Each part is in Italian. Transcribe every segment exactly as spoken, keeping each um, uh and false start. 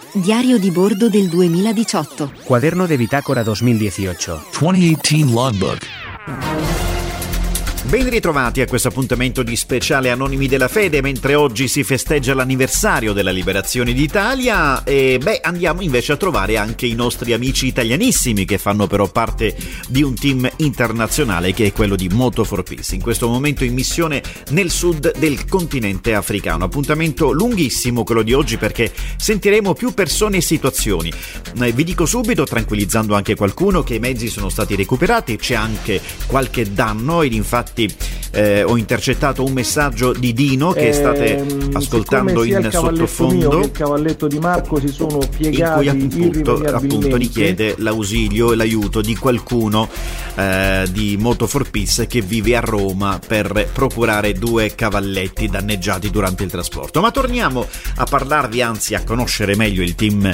Diario di bordo del duemiladiciotto. Cuaderno de bitácora duemiladiciotto. duemiladiciotto Logbook. Ben ritrovati a questo appuntamento di speciale Anonimi della Fede, mentre oggi si festeggia l'anniversario della liberazione d'Italia e beh andiamo invece a trovare anche i nostri amici italianissimi che fanno però parte di un team internazionale che è quello di Moto for Peace, in questo momento in missione nel sud del continente africano. Appuntamento lunghissimo quello di oggi perché sentiremo più persone e situazioni. Eh, vi dico subito, tranquillizzando anche qualcuno, che i mezzi sono stati recuperati, c'è anche qualche danno ed infatti Eh, ho intercettato un messaggio di Dino che eh, state ascoltando in sottofondo, mio, il cavalletto di Marco si sono piegati, in cui appunto, appunto richiede l'ausilio e l'aiuto di qualcuno eh, di Moto for Peace che vive a Roma per procurare due cavalletti danneggiati durante il trasporto. Ma torniamo a parlarvi, anzi a conoscere meglio il team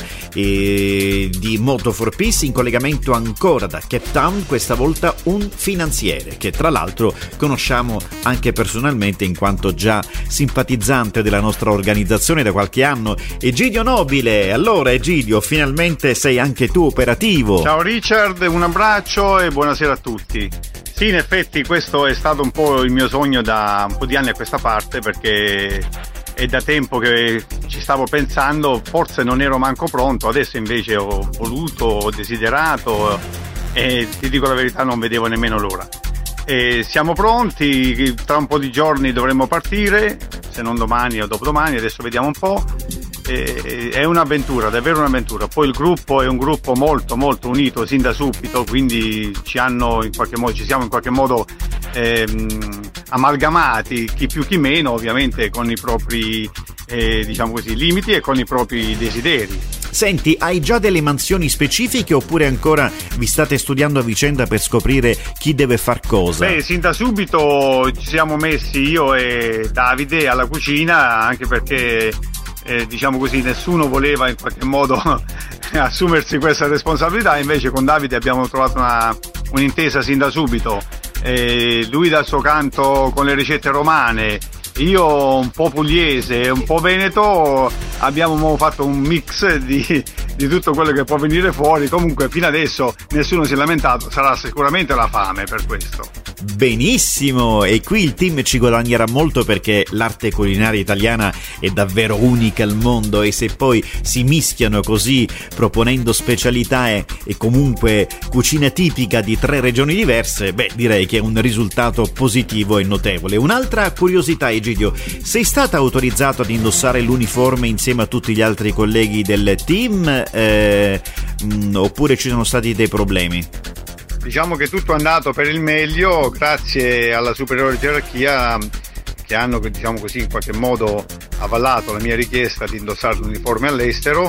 eh, di Moto for Peace, in collegamento ancora da Cape Town, questa volta un finanziere che tra l'altro conosciamo anche personalmente in quanto già simpatizzante della nostra organizzazione da qualche anno, Egidio Nobile. Allora Egidio, finalmente sei anche tu operativo. Ciao Richard, un abbraccio e buonasera a tutti. Sì, in effetti questo è stato un po' il mio sogno da un po' di anni a questa parte, perché è da tempo che ci stavo pensando, forse non ero manco pronto, adesso invece ho voluto, ho desiderato e ti dico la verità, non vedevo nemmeno l'ora. E siamo pronti, tra un po' di giorni dovremmo partire, se non domani o dopodomani, adesso vediamo un po'. E, è un'avventura, davvero un'avventura. Poi il gruppo è un gruppo molto molto unito sin da subito, quindi ci hanno in qualche modo, ci siamo in qualche modo ehm, amalgamati, chi più chi meno, ovviamente con i propri eh, diciamo così limiti e con i propri desideri. Senti, hai già delle mansioni specifiche oppure ancora vi state studiando a vicenda per scoprire chi deve far cosa? Beh, sin da subito ci siamo messi io e Davide alla cucina, anche perché eh, diciamo così nessuno voleva in qualche modo assumersi questa responsabilità, invece con Davide abbiamo trovato una, un'intesa sin da subito. Eh, lui dal suo canto con le ricette romane, io un po' pugliese, un po' veneto, abbiamo fatto un mix di, di tutto quello che può venire fuori. Comunque fino adesso nessuno si è lamentato, sarà sicuramente la fame per questo. Benissimo, e qui il team ci guadagnerà molto perché l'arte culinaria italiana è davvero unica al mondo e se poi si mischiano così proponendo specialità e, e comunque cucina tipica di tre regioni diverse, beh direi che è un risultato positivo e notevole. Un'altra curiosità, Egidio, sei stata autorizzato ad indossare l'uniforme insieme a tutti gli altri colleghi del team eh, mh, oppure ci sono stati dei problemi? Diciamo che tutto è andato per il meglio grazie alla superiore gerarchia che hanno, diciamo così, in qualche modo avallato la mia richiesta di indossare l'uniforme all'estero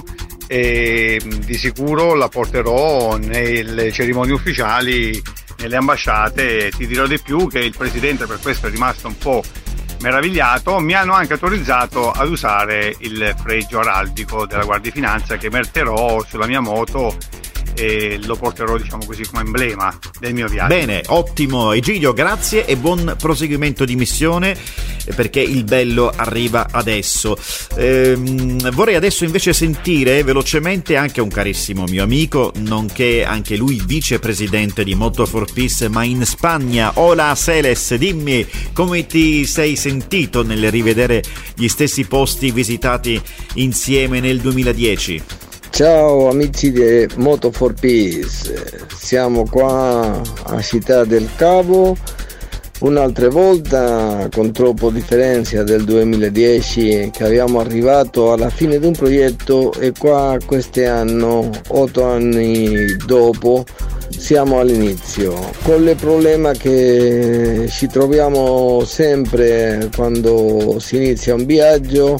e di sicuro la porterò nelle cerimonie ufficiali, nelle ambasciate. Ti dirò di più che il presidente per questo è rimasto un po' meravigliato. Mi hanno anche autorizzato ad usare il fregio araldico della Guardia di Finanza che metterò sulla mia moto e lo porterò, diciamo così, come emblema del mio viaggio. Bene, ottimo Egidio, grazie e buon proseguimento di missione perché il bello arriva adesso. Ehm, vorrei adesso invece sentire velocemente anche un carissimo mio amico, nonché anche lui vicepresidente di Moto for Peace ma in Spagna. Hola Celes, dimmi come ti sei sentito nel rivedere gli stessi posti visitati insieme nel duemiladieci? Ciao amici di Moto for Peace, siamo qua a Città del Cabo un'altra volta con troppo differenza del duemiladieci che abbiamo arrivato alla fine di un progetto e qua quest'anno, otto anni dopo, siamo all'inizio con il problema che ci troviamo sempre quando si inizia un viaggio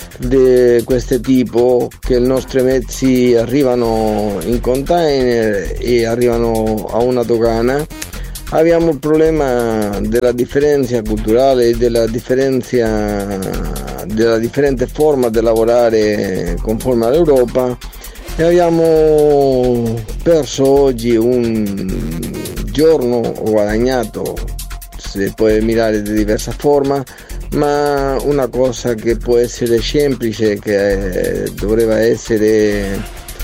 di questo tipo, che i nostri mezzi arrivano in container e arrivano a una dogana. Abbiamo il problema della differenza culturale e della differenza della differente forma di lavorare conforme all'Europa e abbiamo perso oggi un giorno guadagnato, si può mirare di diversa forma, ma una cosa che può essere semplice, che doveva essere eh,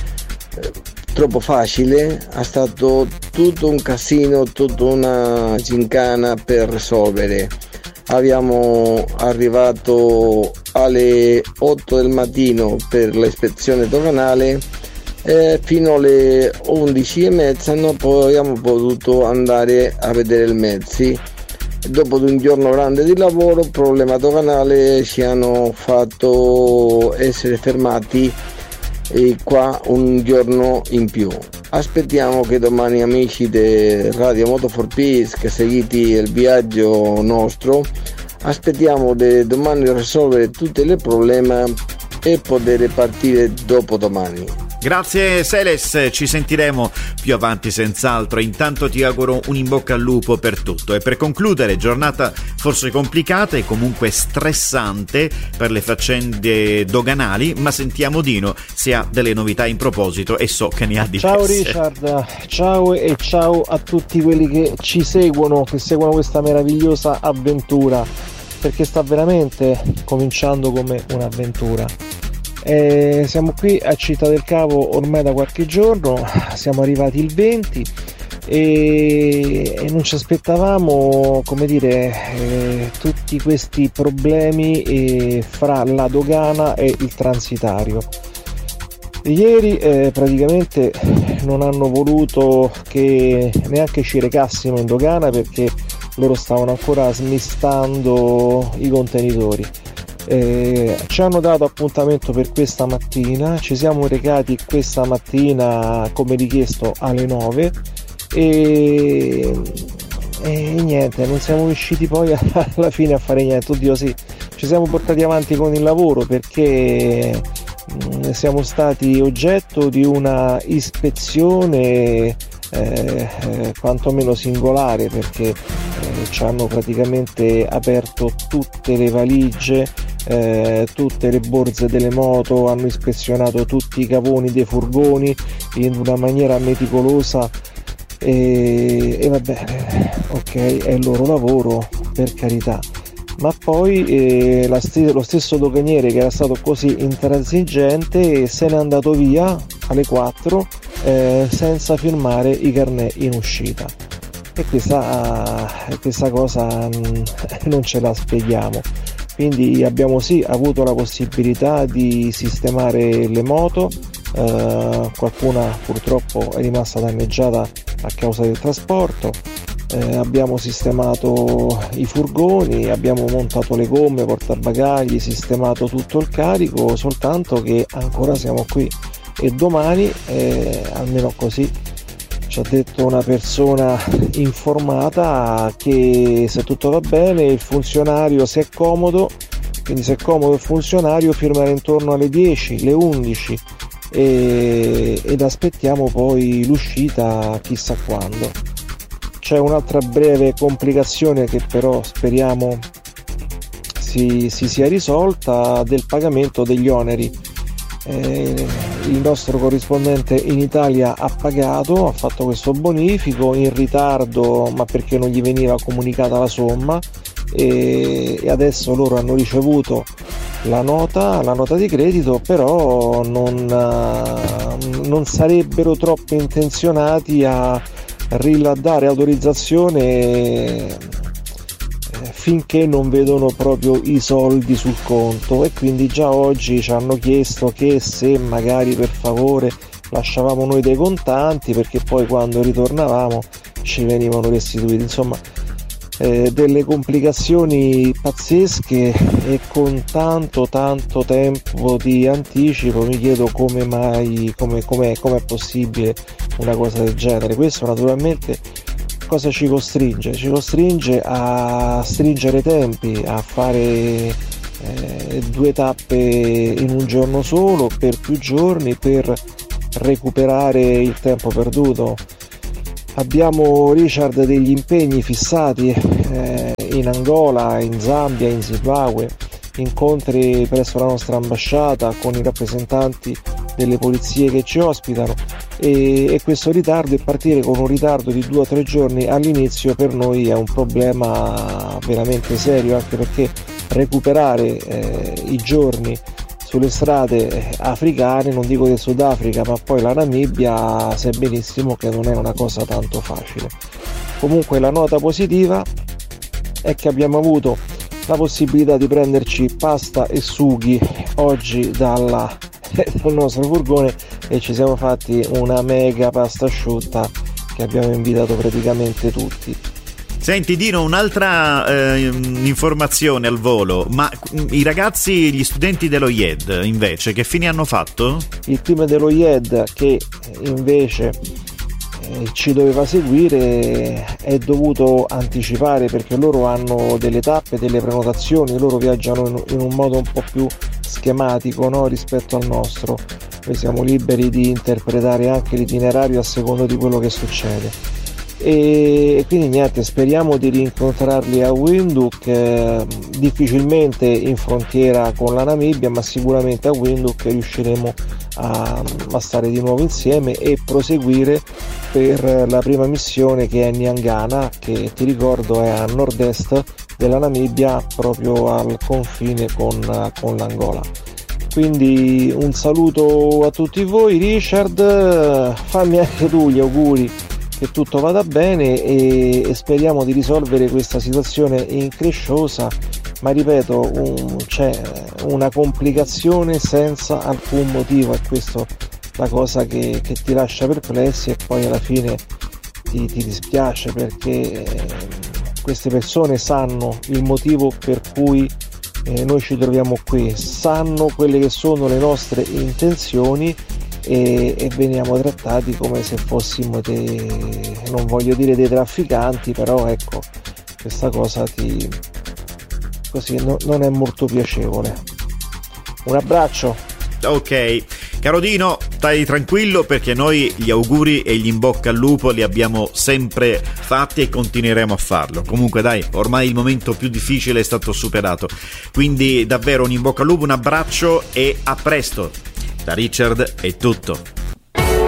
troppo facile, è stato tutto un casino, tutta una gincana per risolvere. Abbiamo arrivato alle otto del mattino per l'ispezione doganale e fino alle undici e mezza non poi abbiamo potuto andare a vedere i mezzi. Dopo un giorno grande di lavoro, problema doganale, ci hanno fatto essere fermati e qua un giorno in più. Aspettiamo che domani, amici di Radio Moto for Peace che seguite il viaggio nostro, aspettiamo di domani risolvere tutti i problemi e poter partire dopo domani. Grazie Seles, ci sentiremo più avanti senz'altro. Intanto ti auguro un in bocca al lupo per tutto. E per concludere, giornata forse complicata e comunque stressante per le faccende doganali, ma sentiamo Dino se ha delle novità in proposito e so che ne ha diverse. Ciao Richard, ciao e ciao a tutti quelli che ci seguono, che seguono questa meravigliosa avventura, perché sta veramente cominciando come un'avventura. Eh, siamo qui a Città del Cavo ormai da qualche giorno, siamo arrivati il venti e, e non ci aspettavamo, come dire, eh, tutti questi problemi eh, fra la dogana e il transitario. Ieri eh, praticamente non hanno voluto che neanche ci recassimo in dogana perché loro stavano ancora smistando i contenitori. Eh, ci hanno dato appuntamento per questa mattina, ci siamo recati questa mattina come richiesto alle nove e, e niente, non siamo riusciti poi alla fine a fare niente. Oddio sì, ci siamo portati avanti con il lavoro perché mh, siamo stati oggetto di una ispezione eh, eh, quantomeno singolare, perché eh, ci hanno praticamente aperto tutte le valigie, Eh, tutte le borse delle moto, hanno ispezionato tutti i cavoni dei furgoni in una maniera meticolosa e, e va bene, ok, è il loro lavoro, per carità, ma poi eh, la st- lo stesso doganiere che era stato così intransigente se n'è andato via alle quattro eh, senza firmare i carnet in uscita, e questa, questa cosa non ce la spieghiamo. Quindi abbiamo sì avuto la possibilità di sistemare le moto, eh, qualcuna purtroppo è rimasta danneggiata a causa del trasporto, eh, abbiamo sistemato i furgoni, abbiamo montato le gomme, portabagagli, sistemato tutto il carico, soltanto che ancora siamo qui e domani, eh, almeno così ci ha detto una persona informata, che se tutto va bene il funzionario, se è comodo, quindi se è comodo il funzionario, firmerà intorno alle dieci, le undici e, ed aspettiamo poi l'uscita chissà quando. C'è un'altra breve complicazione che però speriamo si, si sia risolta, del pagamento degli oneri. Eh, il nostro corrispondente in Italia ha pagato, ha fatto questo bonifico in ritardo, ma perché non gli veniva comunicata la somma, e, e adesso loro hanno ricevuto la nota, la nota di credito, però non, non sarebbero troppo intenzionati a ridare autorizzazione finché non vedono proprio i soldi sul conto, e quindi già oggi ci hanno chiesto che se magari per favore lasciavamo noi dei contanti, perché poi quando ritornavamo ci venivano restituiti. Insomma, eh, delle complicazioni pazzesche e con tanto tanto tempo di anticipo. Mi chiedo come mai, come com'è, com'è possibile una cosa del genere. Questo naturalmente cosa ci costringe? Ci costringe a stringere i tempi, a fare eh, due tappe in un giorno solo per più giorni per recuperare il tempo perduto. Abbiamo, Richard, degli impegni fissati eh, in Angola, in Zambia, in Zimbabwe, incontri presso la nostra ambasciata con i rappresentanti delle polizie che ci ospitano, e, e questo ritardo, e partire con un ritardo di due o tre giorni all'inizio, per noi è un problema veramente serio, anche perché recuperare eh, i giorni sulle strade africane, non dico del Sudafrica, ma poi la Namibia, sai benissimo che non è una cosa tanto facile. Comunque la nota positiva è che abbiamo avuto la possibilità di prenderci pasta e sughi oggi dalla, dal nostro furgone e ci siamo fatti una mega pasta asciutta che abbiamo invitato praticamente tutti. Senti Dino, un'altra eh, informazione al volo, ma i ragazzi, gli studenti dello I E D invece che fine hanno fatto? Il team dello I E D che invece eh, ci doveva seguire è dovuto anticipare perché loro hanno delle tappe, delle prenotazioni, loro viaggiano in, in un modo un po' più schematico, no, rispetto al nostro. Noi siamo liberi di interpretare anche l'itinerario a seconda di quello che succede. E quindi niente, speriamo di rincontrarli a Windhoek, eh, difficilmente in frontiera con la Namibia, ma sicuramente a Windhoek riusciremo a, a stare di nuovo insieme e proseguire per la prima missione che è Nyangana, che ti ricordo è a nord-est della Namibia, proprio al confine con, con l'Angola. Quindi un saluto a tutti voi. Richard, fammi anche tu gli auguri che tutto vada bene e, e speriamo di risolvere questa situazione incresciosa, ma ripeto, un, c'è una complicazione senza alcun motivo, è questa la cosa che, che ti lascia perplessi e poi alla fine ti, ti dispiace perché eh, queste persone sanno il motivo per cui eh, noi ci troviamo qui, sanno quelle che sono le nostre intenzioni E, e veniamo trattati come se fossimo dei, non voglio dire dei trafficanti, però ecco, questa cosa ti così no, non è molto piacevole. Un abbraccio. Ok, caro Dino, stai tranquillo perché noi gli auguri e gli in bocca al lupo li abbiamo sempre fatti e continueremo a farlo. Comunque dai, ormai il momento più difficile è stato superato, quindi davvero un in bocca al lupo, un abbraccio e a presto. Da Richard è tutto.